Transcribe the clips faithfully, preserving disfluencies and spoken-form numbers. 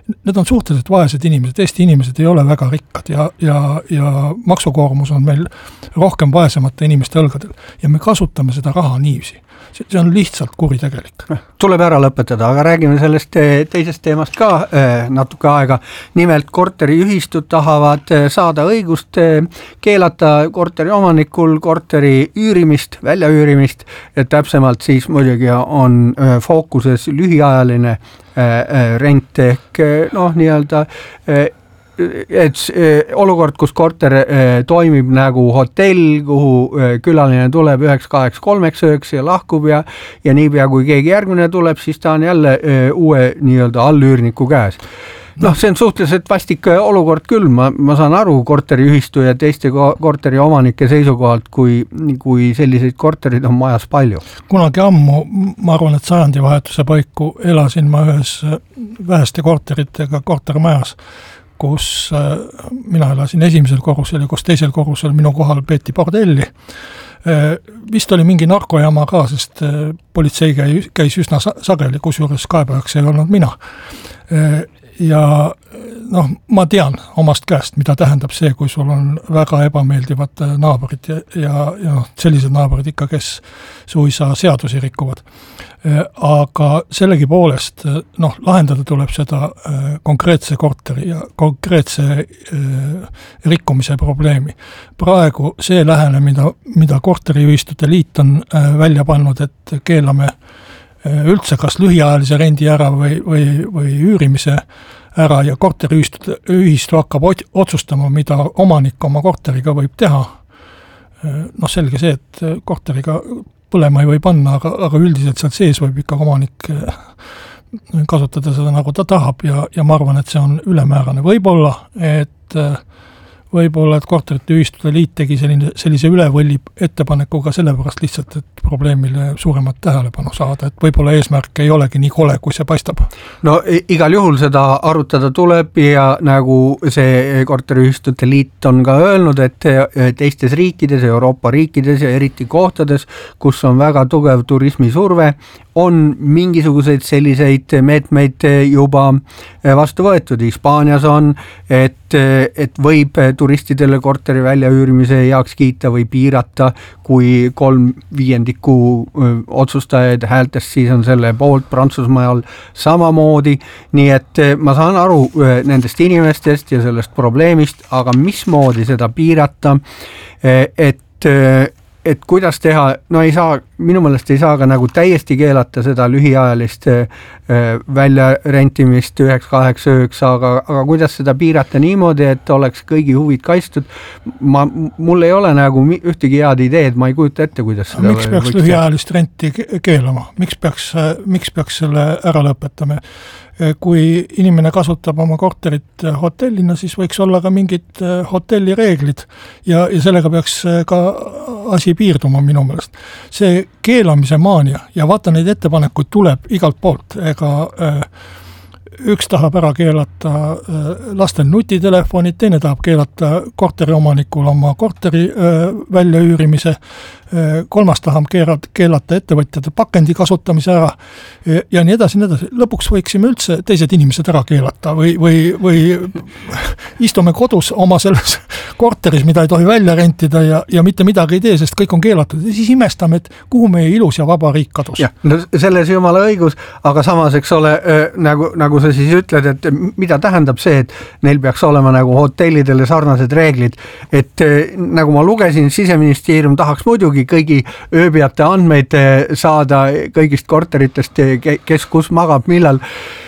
need on suhteliselt vaesed inimesed, Eesti inimesed ei ole väga rikkad ja, ja, ja maksukoormus on meil rohkem vaesemate inimeste õlgadel ja me kasutame seda raha niivisi. See on lihtsalt kuritegelik. Tuleb ära lõpetada, aga räägime sellest teisest teemast ka natuke aega. Nimelt korteriühistud tahavad saada õigust keelata korteri omanikul korteri üürimist, välja üürimist, et täpsemalt siis muidugi on fookuses lühiajaline rent ehk noh, nii-öelda et olukord, kus korter toimib nagu hotell, kuhu külaline tuleb üheks, kaheks, kolmeks ööks ja lahkub ja, ja niipea kui keegi järgmine tuleb, siis ta on jälle uue nii-öelda allüürniku käes. Noh, see on suhteliselt vastik olukord küll, ma, ma saan aru korteriühistu ja teiste korteri omanike seisukohalt, kui, kui selliseid korterid on majas palju. Kunagi ammu, ma arvan, et sajandi vahetuse paiku elasin ma ühes väheste korteritega kortermajas, kus mina elasin esimesel korrusel ja kus teisel korrusel minu kohal peeti bordelli. Vist oli mingi narkojama ka, sest politsei käis üsna sageli, kusjuures kaebajaks ei olnud mina. Ja noh, ma tean omast käest, mida tähendab see, kui sul on väga ebameeldivad naaberid ja, ja, ja noh, sellised naaberid ikka, kes suisa seadusi rikuvad. Aga sellegi poolest noh, lahendada tuleb seda konkreetse korteri ja konkreetse rikkumise probleemi. Praegu see lähene, mida, mida korteriühistute liit on välja pannud, et keelame üldse kas lühiajalise rendi ära või, või, või üürimise ära ja korteriühistu hakkab otsustama, mida omanik oma korteriga võib teha. Noh, selge see, et korteriga põlema ei või panna, aga, aga üldiselt seal sees võib ikka omanik kasutada seda nagu ta tahab ja, ja ma arvan, et see on ülemäärane. Võib-olla, et võib-olla, et korterite ühistude liit tegi selline, sellise ülevõlli ettepanekuga sellepärast lihtsalt, et probleemile suuremat tähelepanu saada, et võib-olla eesmärk ei olegi nii kole, kui see paistab. No igal juhul seda arutada tuleb ja nagu see korteriühistute liit on ka öelnud, et teistes riikides, Euroopa riikides ja eriti kohtades, kus on väga tugev turismisurve, on mingisuguseid selliseid meetmeid juba vastu võetud. Hispaanias on, et, et võib turistidele korteri väljaüürimise heaks kiita või piirata, kui kolm viiendiku otsustajaid häältest, siis on selle poolt Prantsusmaal samamoodi. Nii et ma saan aru nendest inimestest ja sellest probleemist, aga mismoodi seda piirata, et et kuidas teha, no ei saa, minu meelest ei saa ka nagu täiesti keelata seda lühiajalist välja rentimist üheks kaheks ööks, aga, aga kuidas seda piirata niimoodi, et oleks kõigi huvid kaitstud. Ma, mul ei ole nagu ühtegi head ideed, ma ei kujuta ette, kuidas seda miks peaks lühiajalist renti keelama? Miks peaks, miks peaks selle ära lõpetama? Kui inimene kasutab oma korterit hotellina, siis võiks olla ka mingid hotellireeglid ja, ja sellega peaks ka asi piirduma minu meelest. See keelamise maania ja vaata neid ettepanekuid tuleb igalt poolt, ega üks tahab ära keelata lastel nutitelefonid, teine tahab keelata korteri omanikul oma korteri välja üürimise, kolmas tahab keelata ettevõtjate pakendi kasutamise ära ja nii edasi, nii edasi. Lõpuks võiksime üldse teised inimesed ära keelata või, või, või istume kodus oma selles korteris, mida ei tohi välja rentida ja, ja mitte midagi ei tee, sest kõik on keelatud. Ja siis imestame, et kuhu meie ilus ja vaba riik kadus. Ja, no selles jumala õigus, aga samas, eks ole, nagu, nagu sa siis ütled, et mida tähendab see, et neil peaks olema nagu hotellidele sarnased reeglid, et nagu ma lugesin, Siseministeerium tahaks muidugi kõigi ööbijate andmeid saada kõigist korteritest, kes kus magab, millal,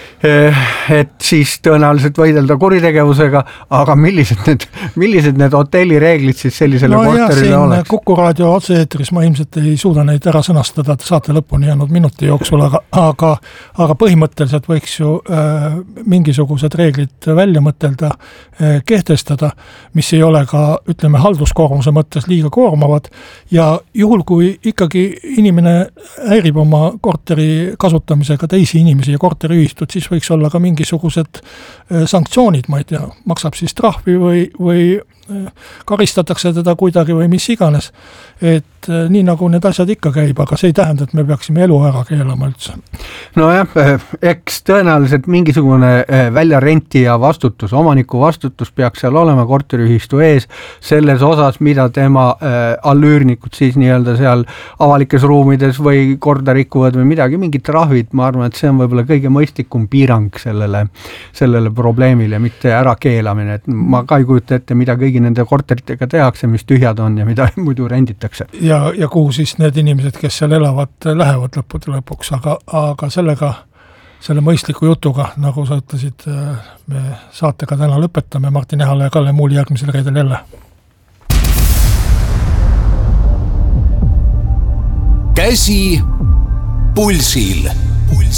et siis tõenäoliselt võidelda kuritegevusega, aga millised need, millised need hotellireeglid siis sellisele no korterile jah, oleks? Kuku raadio otse-eetris ma ilmselt ei suuda neid ära sõnastada, et saate lõpuni jäänud minuti jooksul, aga, aga, aga põhimõtteliselt võiks ju äh, mingisugused reeglid välja mõtelda, äh, kehtestada, mis ei ole ka, ütleme, halduskoormuse mõttes liiga koormavad ja juhul, kui ikkagi inimene häirib oma korteri kasutamisega teisi inimesi ja korteriühistud, siis võiks olla ka mingisugused sanktsioonid, ma ei tea, maksab siis trahvi või, või karistatakse teda kuidagi või mis iganes, et nii nagu need asjad ikka käib, aga see ei tähenda, et me peaksime elu ära keelama üldse. Nojah, eks tõenäoliselt mingisugune väljarentija vastutus, omaniku vastutus peaks seal olema korteriühistu ees selles osas, mida tema allüürnikud siis nii-öelda seal avalikes ruumides või korda rikuvad või midagi, mingid trahvid, ma arvan, et see on võib-olla kõige mõistlikum piirang sellele, sellele probleemile, mitte ära keelamine, et ma ka ei kujuta ette, mida kõigi nende korteritega tehakse, mis tühjad on ja mida muidu renditakse. Ja, ja kuhu siis need inimesed, kes seal elavad, lähevad lõppude lõpuks, aga, aga sellega, selle mõistliku jutuga, nagu sa ütlesid, me saatega täna lõpetame, Martin Ehala ja Kalle Muuli järgmisel reedel jälle. Käsi pulsil. Puls.